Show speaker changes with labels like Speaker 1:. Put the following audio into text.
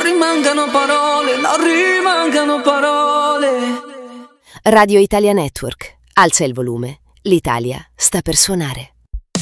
Speaker 1: rimangano parole, non rimangano parole.
Speaker 2: Radio Italia Network. Alza il volume. L'Italia sta per suonare.